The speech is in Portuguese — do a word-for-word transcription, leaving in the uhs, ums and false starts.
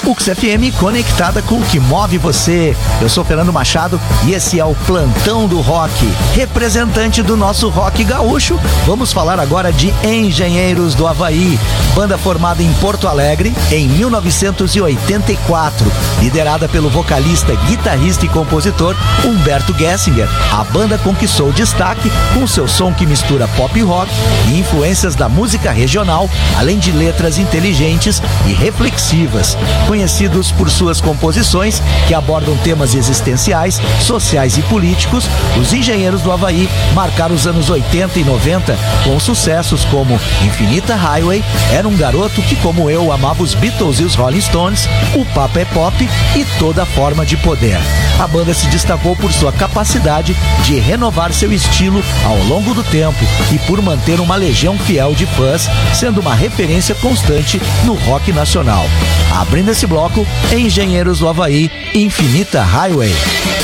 U X F M conectada com o que move você. Eu sou Fernando Machado e esse é o Plantão do Rock. Representante do nosso rock gaúcho, vamos falar agora de Engenheiros do Havaí, banda formada em Porto Alegre em mil novecentos e oitenta e quatro, liderada pelo vocalista, guitarrista e compositor Humberto Gessinger. A banda conquistou destaque com seu som que mistura pop rock e influências da música regional, além de letras inteligentes e reflexivas. Conhecidos por suas composições que abordam temas existenciais, sociais e políticos, os Engenheiros do Havaí marcaram os anos oitenta e noventa com sucessos como Infinita Highway, Era um Garoto que, como eu, amava os Beatles e os Rolling Stones, O Papo é Pop e Toda Forma de Poder. A banda se destacou por sua capacidade de renovar seu estilo ao longo do tempo e por manter uma legião fiel de fãs, sendo uma referência constante no rock nacional. Abrindo esse bloco, Engenheiros do Havaí, Infinita Highway.